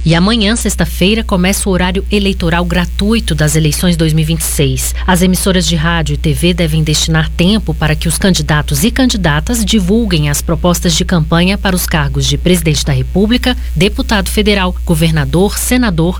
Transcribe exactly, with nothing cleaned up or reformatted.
E amanhã, sexta-feira, começa o horário eleitoral gratuito das eleições dois mil e vinte e seis. As emissoras de rádio e T V devem destinar tempo para que os candidatos e candidatas divulguem as propostas de campanha para os cargos de presidente da República, deputado federal, governador, senador